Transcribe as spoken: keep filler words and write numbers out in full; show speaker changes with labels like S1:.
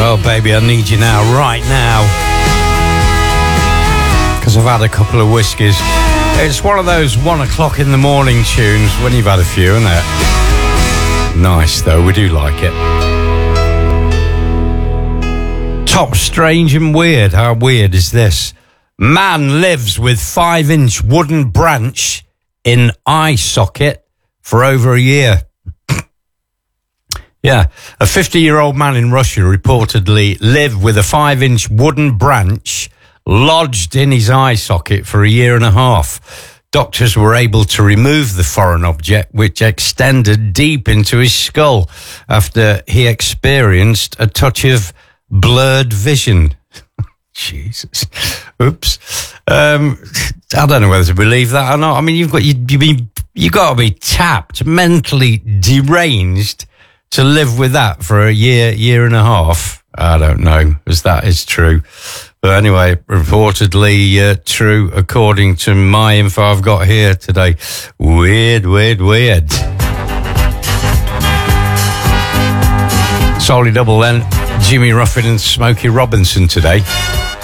S1: Well, baby, I need you now, right now. Because I've had a couple of whiskies. It's one of those one o'clock in the morning tunes when you've had a few, isn't it? Nice, though. We do like it. Top strange and weird. How weird is this? Man lives with five-inch wooden branch in eye socket for over a year. Yeah, a fifty-year-old man in Russia reportedly lived with a five-inch wooden branch lodged in his eye socket for a year and a half. Doctors were able to remove the foreign object, which extended deep into his skull after he experienced a touch of blurred vision. Jesus. Oops. Um, I don't know whether to believe that or not. I mean, you've got, you, you been, you got to be tapped, mentally deranged to live with that for a year, year and a half. I don't know as that is true. But anyway, reportedly uh, true according to my info I've got here today. Weird, weird, weird. Solly Double then. Jimmy Ruffin and Smokey Robinson today.